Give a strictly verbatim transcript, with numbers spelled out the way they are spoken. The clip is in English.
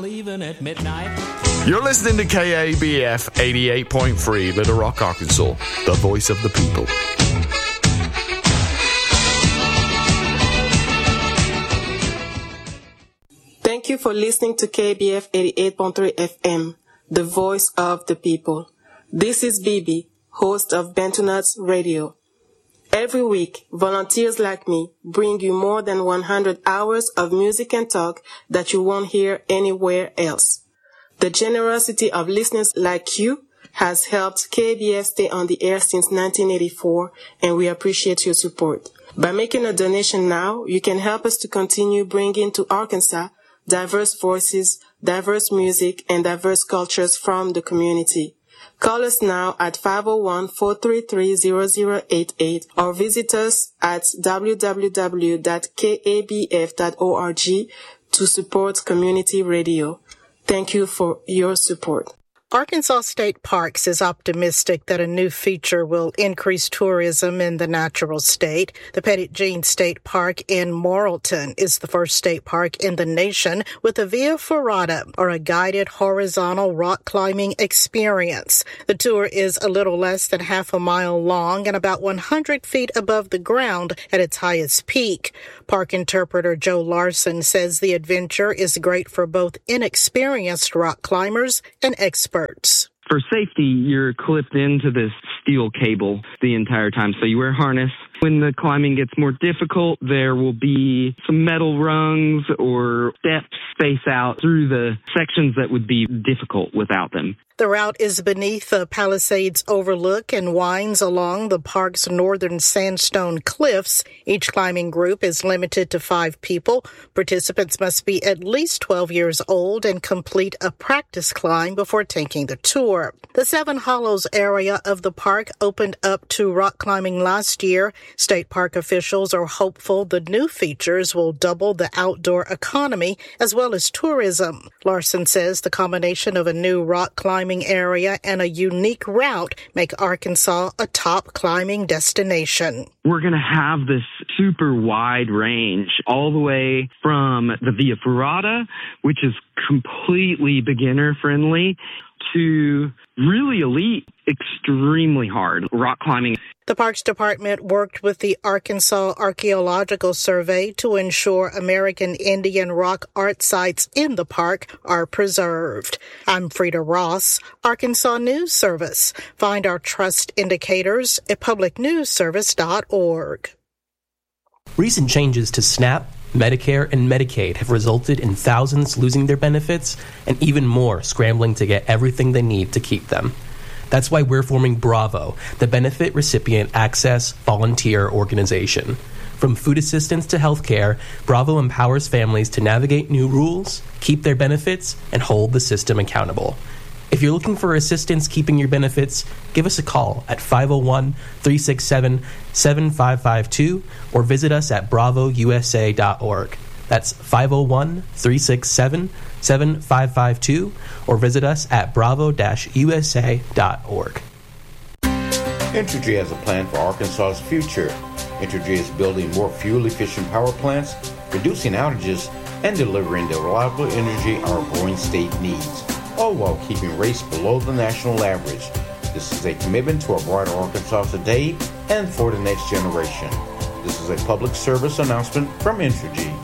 Leaving at midnight. You're listening to K A B F eighty-eight point three, Little Rock, Arkansas, the voice of the people. Thank you for listening to K B F eighty-eight point three F M, the voice of the people. This is Bibi, host of Bentonuts Radio. Every week, volunteers like me bring you more than one hundred hours of music and talk that you won't hear anywhere else. The generosity of listeners like you has helped K B F stay on the air since nineteen eighty-four, and we appreciate your support. By making a donation now, you can help us to continue bringing to Arkansas diverse voices, diverse music, and diverse cultures from the community. Call us now at five oh one, four three three, zero zero eight eight or visit us at w w w dot k a b f dot org to support community radio. Thank you for your support. Arkansas State Parks is optimistic that a new feature will increase tourism in the natural state. The Petit Jean State Park in Morrilton is the first state park in the nation with a Via Ferrata, or a guided horizontal rock climbing experience. The tour is a little less than half a mile long and about one hundred feet above the ground at its highest peak. Park interpreter Joe Larson says the adventure is great for both inexperienced rock climbers and experts. For safety, you're clipped into this steel cable the entire time, so you wear a harness. When the climbing gets more difficult, there will be some metal rungs or steps space out through the sections that would be difficult without them. The route is beneath the Palisades Overlook and winds along the park's northern sandstone cliffs. Each climbing group is limited to five people. Participants must be at least twelve years old and complete a practice climb before taking the tour. The Seven Hollows area of the park opened up to rock climbing last year. State park officials are hopeful the new features will double the outdoor economy as well as tourism. Larson says the combination of a new rock climbing area and a unique route make Arkansas a top climbing destination. We're going to have this super wide range all the way from the Via Ferrata, which is completely beginner friendly, to really elite, extremely hard rock climbing. The Parks Department worked with the Arkansas Archaeological Survey to ensure American Indian rock art sites in the park are preserved. I'm Frida Ross, Arkansas News Service. Find our trust indicators at public news service dot org. Recent changes to SNAP, Medicare, and Medicaid have resulted in thousands losing their benefits and even more scrambling to get everything they need to keep them. That's why we're forming Bravo, the Benefit Recipient Access Volunteer Organization. From food assistance to healthcare, Bravo empowers families to navigate new rules, keep their benefits, and hold the system accountable. If you're looking for assistance keeping your benefits, give us a call at five oh one, three six seven, seven five five two or visit us at bravo u s a dot org. That's five oh one, three six seven, seven five five two or visit us at bravo dash u s a dot org. Entergy has a plan for Arkansas's future. Entergy is building more fuel-efficient power plants, reducing outages, and delivering the reliable energy our growing state needs, all while keeping rates below the national average. This is a commitment to a brighter Arkansas today and for the next generation. This is a public service announcement from Entergy.